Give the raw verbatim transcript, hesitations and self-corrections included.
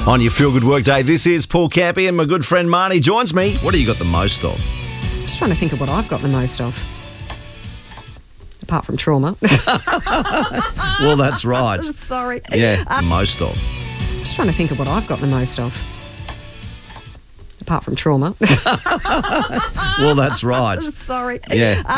On your Feel Good Work Day, this is Paul Campy and my good friend Marnie joins me. What do you got the most of? Just trying to think of what I've got the most of. Apart from trauma. Well, that's right. Sorry. Yeah, Uh, most of. just trying to think of what I've got the most of. Apart from trauma. Well, that's right. Sorry. Yeah.